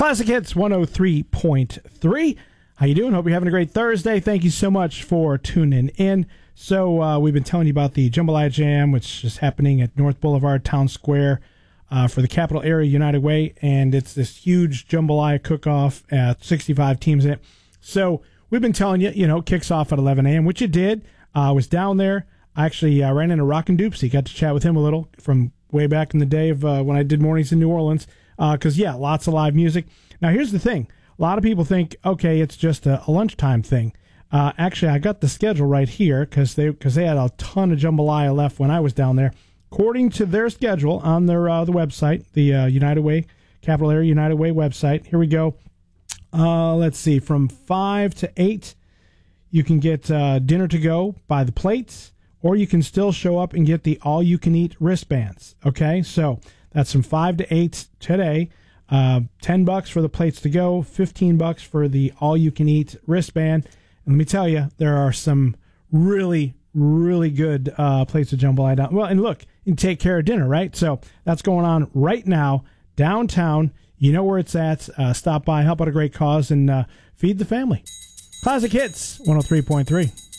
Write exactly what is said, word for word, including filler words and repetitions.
Classic Hits one oh three point three. How you doing? Hope you're having a great Thursday. Thank you so much for tuning in. So uh, we've been telling you about the Jambalaya Jam, which is happening at North Boulevard, Town Square, uh, for the Capital Area United Way, and it's this huge jambalaya cook-off at sixty-five teams in it. So we've been telling you, you know, kicks off at eleven a.m., which it did. I uh, was down there. I actually uh, ran into Rockin' Doopsy, got to chat with him a little from way back in the day of uh, when I did mornings in New Orleans. Because, uh, yeah, lots of live music. Now, here's the thing. A lot of people think, okay, it's just a, a lunchtime thing. Uh, actually, I got the schedule right here because they, cause they had a ton of jambalaya left when I was down there. According to their schedule on their uh, the website, the uh, United Way, Capital Area United Way website, here we go. Uh, let's see, from five to eight, you can get uh, dinner to go by the plates, or you can still show up and get the all-you-can-eat wristbands, okay? So that's from five to eight today. Uh, ten bucks for the plates to go, fifteen bucks for the all-you-can-eat wristband. And let me tell you, there are some really, really good uh, plates of jambalaya down. Well, and look, you can take care of dinner, right? So that's going on right now, downtown. You know where it's at. Uh, stop by, help out a great cause, and uh, feed the family. Classic Hits one oh three point three.